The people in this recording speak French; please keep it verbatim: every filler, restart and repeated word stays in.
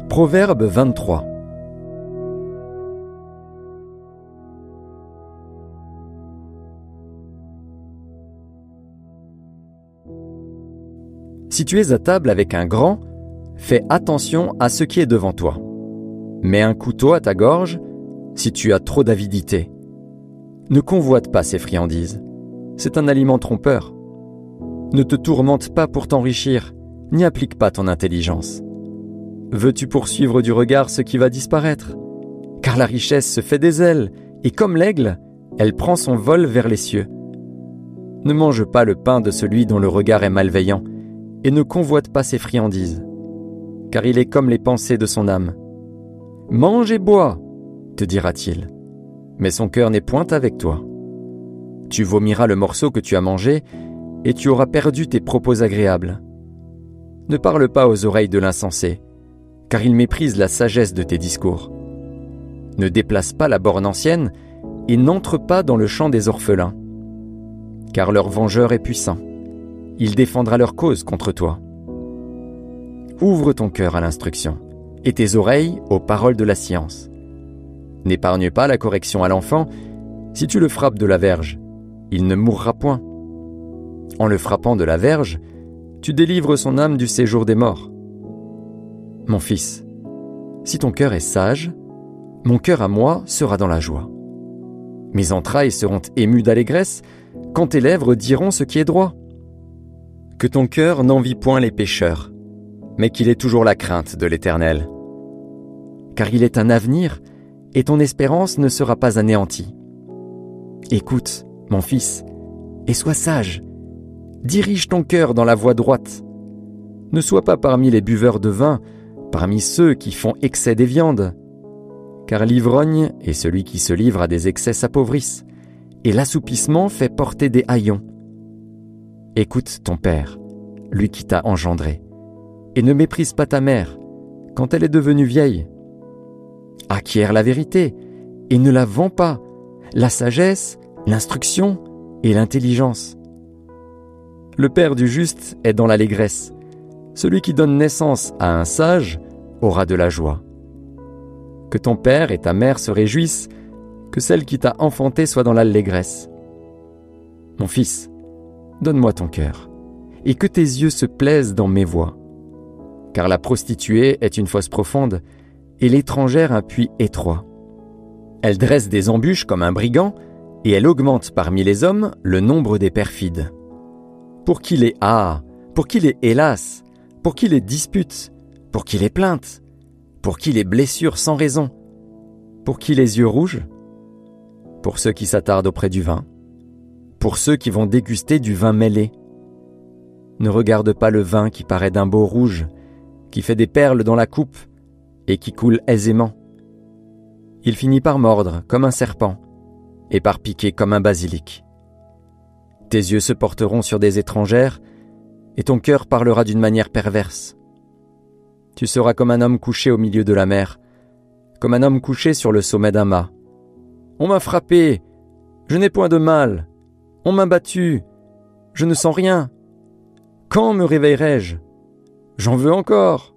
Proverbe vingt-trois. Si tu es à table avec un grand, fais attention à ce qui est devant toi. Mets un couteau à ta gorge si tu as trop d'avidité. Ne convoite pas ces friandises. C'est un aliment trompeur. Ne te tourmente pas pour t'enrichir, n'y applique pas ton intelligence. Veux-tu poursuivre du regard ce qui va disparaître? Car la richesse se fait des ailes, et comme l'aigle, elle prend son vol vers les cieux. Ne mange pas le pain de celui dont le regard est malveillant, et ne convoite pas ses friandises, car il est comme les pensées de son âme. Mange et bois, te dira-t-il, mais son cœur n'est point avec toi. Tu vomiras le morceau que tu as mangé, et tu auras perdu tes propos agréables. Ne parle pas aux oreilles de l'insensé, car il méprise la sagesse de tes discours. Ne déplace pas la borne ancienne, et n'entre pas dans le champ des orphelins, car leur vengeur est puissant. Il défendra leur cause contre toi. Ouvre ton cœur à l'instruction, et tes oreilles aux paroles de la science. N'épargne pas la correction à l'enfant. Si tu le frappes de la verge, il ne mourra point. En le frappant de la verge, tu délivres son âme du séjour des morts. Mon fils, si ton cœur est sage, mon cœur à moi sera dans la joie. Mes entrailles seront émues d'allégresse quand tes lèvres diront ce qui est droit. Que ton cœur n'envie point les pécheurs, mais qu'il ait toujours la crainte de l'Éternel. Car il est un avenir, et ton espérance ne sera pas anéantie. Écoute, mon fils, et sois sage. Dirige ton cœur dans la voie droite. Ne sois pas parmi les buveurs de vin, parmi ceux qui font excès des viandes. Car l'ivrogne et celui qui se livre à des excès s'appauvrissent, et l'assoupissement fait porter des haillons. Écoute ton père, lui qui t'a engendré, et ne méprise pas ta mère, quand elle est devenue vieille. Acquiert la vérité, et ne la vends pas, la sagesse, l'instruction et l'intelligence. Le père du juste est dans l'allégresse. Celui qui donne naissance à un sage aura de la joie. Que ton père et ta mère se réjouissent, que celle qui t'a enfanté soit dans l'allégresse. Mon fils, donne-moi ton cœur, et que tes yeux se plaisent dans mes voies. Car la prostituée est une fosse profonde, et l'étrangère un puits étroit. Elle dresse des embûches comme un brigand, et elle augmente parmi les hommes le nombre des perfides. Pour qui les ah, pour qui les hélas, pour qui les disputes, pour qui les plaintes, pour qui les blessures sans raison, pour qui les yeux rouges, pour ceux qui s'attardent auprès du vin, pour ceux qui vont déguster du vin mêlé. Ne regarde pas le vin qui paraît d'un beau rouge, qui fait des perles dans la coupe et qui coule aisément. Il finit par mordre comme un serpent et par piquer comme un basilic. Tes yeux se porteront sur des étrangères et ton cœur parlera d'une manière perverse. Tu seras comme un homme couché au milieu de la mer, comme un homme couché sur le sommet d'un mât. On m'a frappé, je n'ai point de mal. On m'a battu, je ne sens rien. Quand me réveillerai-je? J'en veux encore.